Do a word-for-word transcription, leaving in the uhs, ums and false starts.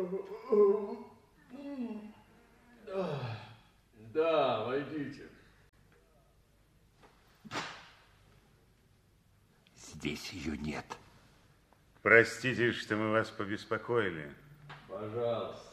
Да, войдите. Здесь ее нет. Простите, что мы вас побеспокоили. Пожалуйста.